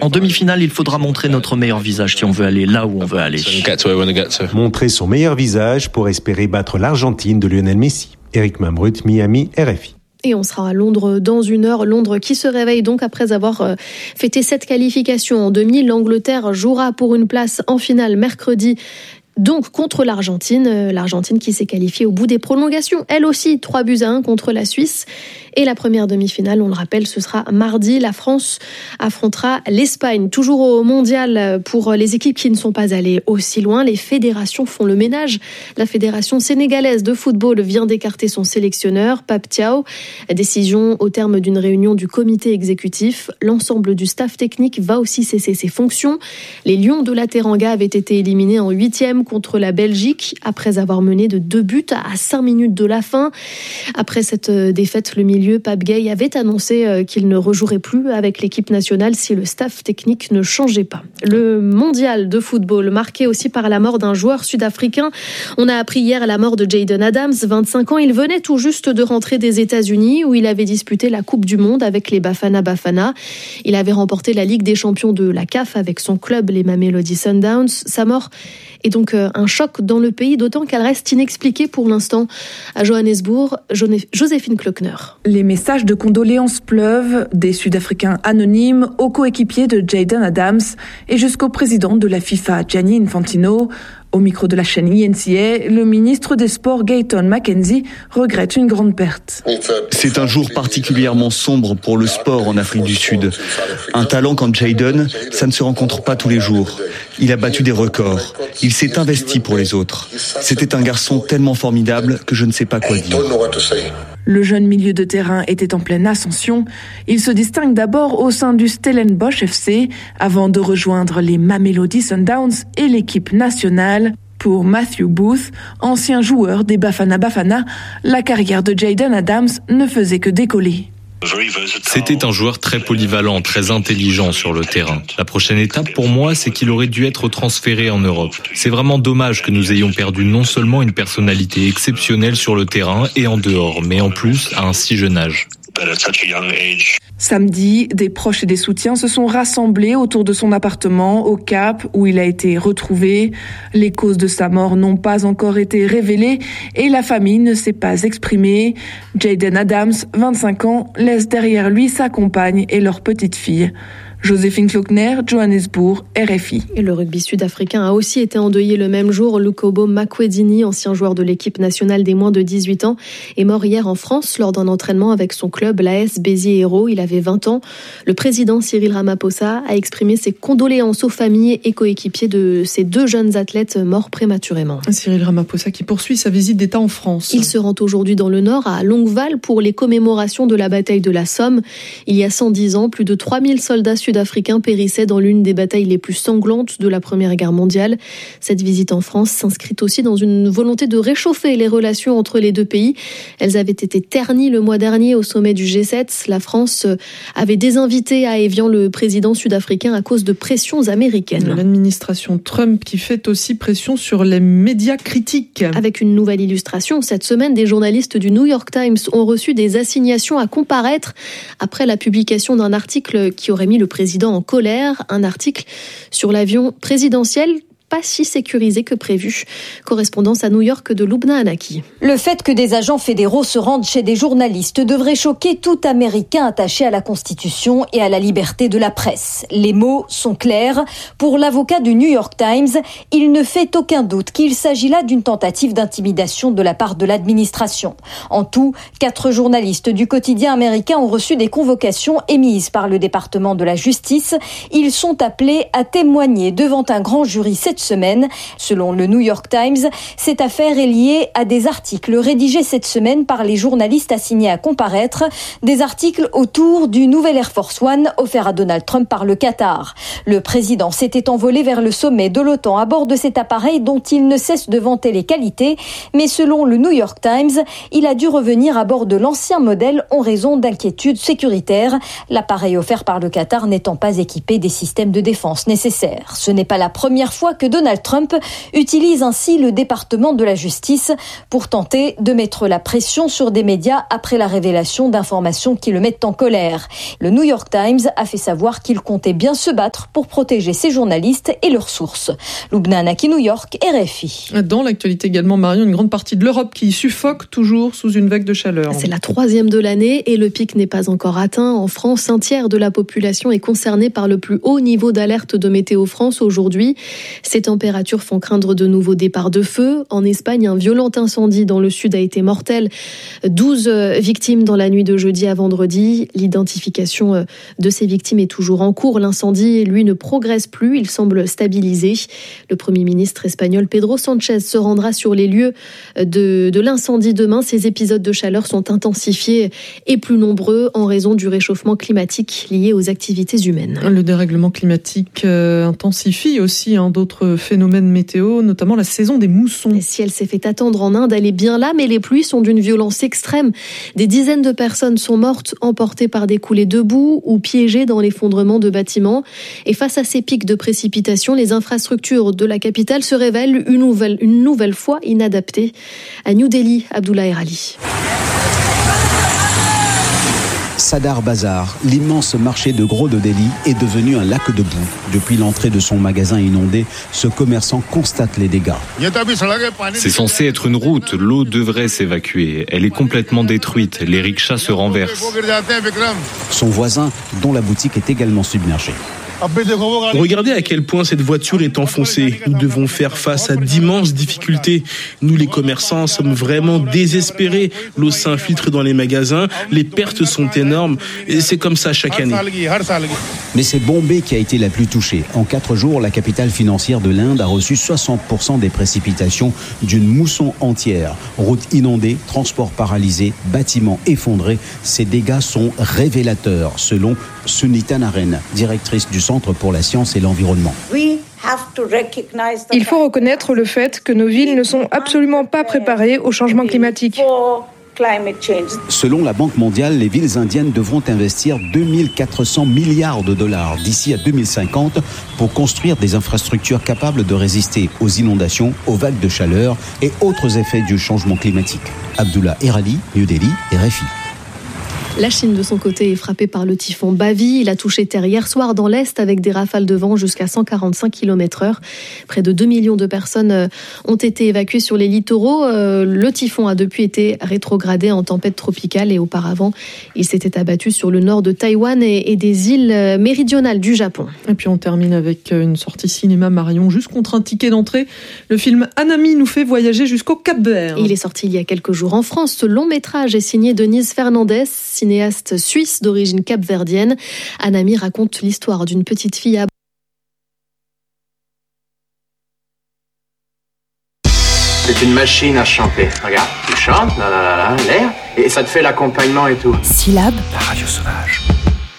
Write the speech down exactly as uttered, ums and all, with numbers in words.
En demi-finale, il faudra montrer notre meilleur visage si on veut aller là où on veut aller. Montrer son meilleur visage pour espérer battre l'Argentine de Lionel Messi. Éric Mamrut, Miami, R F I. Et on sera à Londres dans une heure. Londres qui se réveille donc après avoir fêté cette qualification en demi. L'Angleterre jouera pour une place en finale mercredi. Donc contre l'Argentine, l'Argentine qui s'est qualifiée au bout des prolongations. Elle aussi, trois buts à un contre la Suisse. Et la première demi-finale, on le rappelle, ce sera mardi. La France affrontera l'Espagne. Toujours au mondial pour les équipes qui ne sont pas allées aussi loin. Les fédérations font le ménage. La fédération sénégalaise de football vient d'écarter son sélectionneur, Pape Thiaw. Décision au terme d'une réunion du comité exécutif. L'ensemble du staff technique va aussi cesser ses fonctions. Les Lions de la Teranga avaient été éliminés en huitième contre la Belgique après avoir mené de deux buts à cinq minutes de la fin. Après cette défaite, le milieu Pape Gueye avait annoncé qu'il ne rejouerait plus avec l'équipe nationale si le staff technique ne changeait pas. Le mondial de football marqué aussi par la mort d'un joueur sud-africain. On a appris hier la mort de Jayden Adams, vingt-cinq ans. Il venait tout juste de rentrer des États-Unis où il avait disputé la Coupe du Monde avec les Bafana Bafana. Il avait remporté la Ligue des champions de la C A F avec son club, les Mamelodi Sundowns. Sa mort est donc un choc dans le pays, d'autant qu'elle reste inexpliquée pour l'instant. À Johannesburg, Joséphine Klockner. Les messages de condoléances pleuvent, des Sud-Africains anonymes aux coéquipiers de Jayden Adams et jusqu'au président de la FIFA, Gianni Infantino. Au micro de la chaîne E N C A, le ministre des Sports, Gayton McKenzie, regrette une grande perte. C'est un jour particulièrement sombre pour le sport en Afrique du Sud. Un talent comme Jayden, ça ne se rencontre pas tous les jours. Il a battu des records. Il s'est investi pour les autres. C'était un garçon tellement formidable que je ne sais pas quoi dire. Le jeune milieu de terrain était en pleine ascension. Il se distingue d'abord au sein du Stellenbosch F C avant de rejoindre les Mamelodi Sundowns et l'équipe nationale. Pour Matthew Booth, ancien joueur des Bafana Bafana, la carrière de Jayden Adams ne faisait que décoller. C'était un joueur très polyvalent, très intelligent sur le terrain. La prochaine étape pour moi, c'est qu'il aurait dû être transféré en Europe. C'est vraiment dommage que nous ayons perdu non seulement une personnalité exceptionnelle sur le terrain et en dehors, mais en plus à un si jeune âge. Samedi, des proches et des soutiens se sont rassemblés autour de son appartement au Cap où il a été retrouvé. Les causes de sa mort n'ont pas encore été révélées et la famille ne s'est pas exprimée. Jayden Adams, vingt-cinq ans, laisse derrière lui sa compagne et leur petite fille. Joséphine Klockner, Johannesburg, R F I. Et le rugby sud-africain a aussi été endeuillé le même jour. Lukobo Makwedini, ancien joueur de l'équipe nationale des moins de dix-huit ans, est mort hier en France lors d'un entraînement avec son club, l'A S Béziers Hérault. Il avait vingt ans. Le président Cyril Ramaphosa a exprimé ses condoléances aux familles et coéquipiers de ces deux jeunes athlètes morts prématurément. Cyril Ramaphosa qui poursuit sa visite d'État en France. Il se rend aujourd'hui dans le Nord, à Longueval, pour les commémorations de la bataille de la Somme. Il y a cent dix ans, plus de trois mille soldats sud Sud-Africains périssaient dans l'une des batailles les plus sanglantes de la Première Guerre mondiale. Cette visite en France s'inscrit aussi dans une volonté de réchauffer les relations entre les deux pays. Elles avaient été ternies le mois dernier au sommet du G sept. La France avait désinvité à Évian le président sud-africain à cause de pressions américaines. L'administration Trump qui fait aussi pression sur les médias critiques. Avec une nouvelle illustration, cette semaine, des journalistes du New York Times ont reçu des assignations à comparaître après la publication d'un article qui aurait mis le président en colère, un article sur l'avion présidentiel pas si sécurisé que prévu. Correspondance à New York de Lubna Anaki. Le fait que des agents fédéraux se rendent chez des journalistes devrait choquer tout Américain attaché à la Constitution et à la liberté de la presse. Les mots sont clairs. Pour l'avocat du New York Times, il ne fait aucun doute qu'il s'agit là d'une tentative d'intimidation de la part de l'administration. En tout, quatre journalistes du quotidien américain ont reçu des convocations émises par le département de la justice. Ils sont appelés à témoigner devant un grand jury cette semaine. Selon le New York Times, cette affaire est liée à des articles rédigés cette semaine par les journalistes assignés à comparaître, des articles autour du nouvel Air Force One offert à Donald Trump par le Qatar. Le président s'était envolé vers le sommet de l'OTAN à bord de cet appareil dont il ne cesse de vanter les qualités, mais selon le New York Times, il a dû revenir à bord de l'ancien modèle en raison d'inquiétudes sécuritaires, l'appareil offert par le Qatar n'étant pas équipé des systèmes de défense nécessaires. Ce n'est pas la première fois que que Donald Trump utilise ainsi le département de la justice pour tenter de mettre la pression sur des médias après la révélation d'informations qui le mettent en colère. Le New York Times a fait savoir qu'il comptait bien se battre pour protéger ses journalistes et leurs sources. Lubna Anaki, New York, R F I. Dans l'actualité également, Marion, une grande partie de l'Europe qui suffoque toujours sous une vague de chaleur. C'est la troisième de l'année et le pic n'est pas encore atteint. En France, un tiers de la population est concernée par le plus haut niveau d'alerte de Météo France aujourd'hui. Ces températures font craindre de nouveaux départs de feu. En Espagne, un violent incendie dans le sud a été mortel. douze victimes dans la nuit de jeudi à vendredi. L'identification de ces victimes est toujours en cours. L'incendie, lui, ne progresse plus. Il semble stabilisé. Le Premier ministre espagnol Pedro Sánchez se rendra sur les lieux de, de l'incendie demain. Ces épisodes de chaleur sont intensifiés et plus nombreux en raison du réchauffement climatique lié aux activités humaines. Le dérèglement climatique euh, intensifie aussi hein, d'autres phénomènes météo, notamment la saison des moussons. Et si elle s'est fait attendre en Inde, elle est bien là, mais les pluies sont d'une violence extrême. Des dizaines de personnes sont mortes, emportées par des coulées de boue ou piégées dans l'effondrement de bâtiments. Et face à ces pics de précipitations, les infrastructures de la capitale se révèlent une nouvelle, une nouvelle fois inadaptées. À New Delhi, Abdullah Erali. Sadar Bazar, l'immense marché de gros de Delhi, est devenu un lac de boue. Depuis l'entrée de son magasin inondé, ce commerçant constate les dégâts. C'est censé être une route, l'eau devrait s'évacuer. Elle est complètement détruite, les rickshaws se renversent. Son voisin, dont la boutique est également submergée. Regardez à quel point cette voiture est enfoncée. Nous devons faire face à d'immenses difficultés. Nous, les commerçants, sommes vraiment désespérés. L'eau s'infiltre dans les magasins, les pertes sont énormes. Et c'est comme ça chaque année. Mais c'est Bombay qui a été la plus touchée. En quatre jours, la capitale financière de l'Inde a reçu soixante pour cent des précipitations d'une mousson entière. Routes inondées, transports paralysés, bâtiments effondrés. Ces dégâts sont révélateurs, selon Sunita Naren, directrice du Centre pour la science et l'environnement. Il faut reconnaître le fait que nos villes ne sont absolument pas préparées au changement climatique. Selon la Banque mondiale, les villes indiennes devront investir deux mille quatre cents milliards de dollars d'ici à deux mille cinquante pour construire des infrastructures capables de résister aux inondations, aux vagues de chaleur et autres effets du changement climatique. Abdullah Erali, New Delhi, R F I. La Chine, de son côté, est frappée par le typhon Bavi. Il a touché terre hier soir dans l'Est avec des rafales de vent jusqu'à cent quarante-cinq kilomètres heure. Près de deux millions de personnes ont été évacuées sur les littoraux. Le typhon a depuis été rétrogradé en tempête tropicale et auparavant, il s'était abattu sur le nord de Taïwan et des îles méridionales du Japon. Et puis on termine avec une sortie cinéma, Marion, juste contre un ticket d'entrée. Le film Anami nous fait voyager jusqu'au Cap-Vert. Il est sorti il y a quelques jours en France. Ce long métrage est signé Denise Fernandez, cinéaste suisse d'origine capverdienne. Anami raconte l'histoire d'une petite fille à... C'est une machine à chanter. Regarde, tu chantes, là, là, là, là, l'air, et ça te fait l'accompagnement et tout. Syllabe. La radio sauvage.